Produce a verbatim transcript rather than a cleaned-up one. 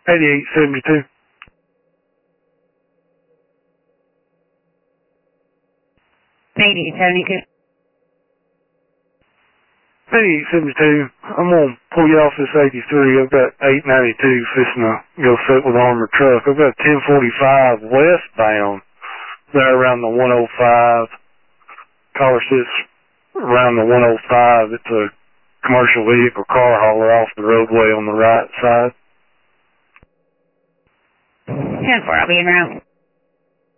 eighty-eight seventy-two. eighty-eight seventy-two. eighty-eight seventy-two. I'm gonna pull you off this eighty-three. I've got eight ninety-two fixing to go sit with armored truck. I've got ten forty-five westbound there around the one oh five. Caller sits around the one oh five. It's a commercial vehicle car hauler off the roadway on the right side. ten four, I'll be in route.